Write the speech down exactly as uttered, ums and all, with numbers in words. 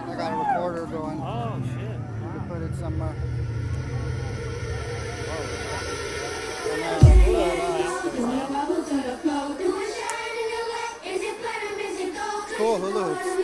I got a recorder going. Oh, shit. You can put it somewhere. It's cool, Hulu.